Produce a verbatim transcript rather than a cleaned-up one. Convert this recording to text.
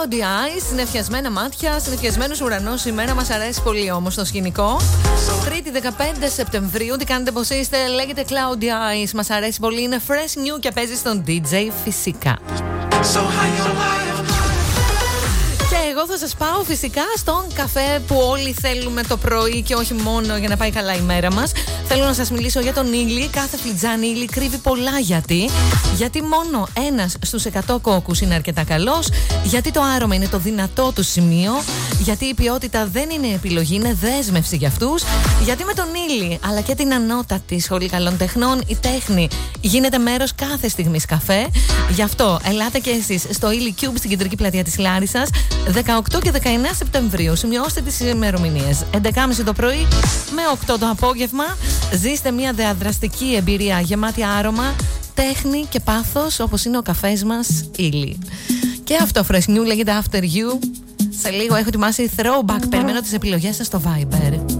Cloudy Eyes, συννεφιασμένα μάτια, συννεφιασμένος ουρανός σήμερα. Μας αρέσει πολύ όμως το σκηνικό. Τρίτη δεκαπέντε Σεπτεμβρίου, τι κάνετε, πως είστε? Λέγεται Cloudy Eyes, μας αρέσει πολύ. Είναι fresh new και παίζει στον ντι τζέι φυσικά. Και εγώ θα σας πάω φυσικά στον καφέ που όλοι θέλουμε το πρωί και όχι μόνο για να πάει καλά η μέρα μας. Θέλω να σας μιλήσω για τον ήλι. Κάθε φλιτζάνι ήλι κρύβει πολλά. Γιατί? Γιατί μόνο ένας στους εκατό κόκκους είναι αρκετά καλός. Γιατί το άρωμα είναι το δυνατό του σημείο. Γιατί η ποιότητα δεν είναι επιλογή, είναι δέσμευση για αυτούς. Γιατί με τον ήλι αλλά και την ανώτατη σχολή καλών τεχνών η τέχνη γίνεται μέρος κάθε στιγμής καφέ. Γι' αυτό ελάτε και εσείς στο ήλι Cube στην κεντρική πλατεία της Λάρισσας δεκαοκτώ και δεκαεννέα Σεπτεμβρίου. Σημειώστε τις ημερομηνίες. έντεκα και μισή το πρωί με οκτώ το απόγευμα. Ζήστε μια διαδραστική εμπειρία γεμάτη άρωμα, τέχνη και πάθος όπως είναι ο καφές μας ήλι. Και αυτό fresh new λέγεται After You. Σε λίγο έχω ετοιμάσει throwback. Περιμένω τις επιλογές σας στο Viber.